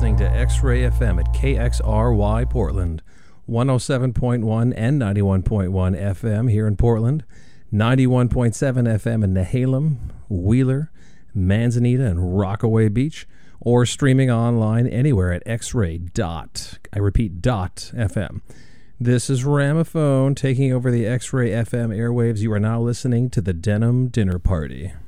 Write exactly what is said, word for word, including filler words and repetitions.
listening to X-Ray F M at K X R Y Portland, one oh seven point one and ninety-one point one F M here in Portland, ninety-one point seven F M in Nehalem, Wheeler, Manzanita, and Rockaway Beach, or streaming online anywhere at X-Ray dot, I repeat, dot F M. This is Ramaphone taking over the X-Ray F M airwaves. You are now listening to the Denim Dinner Party.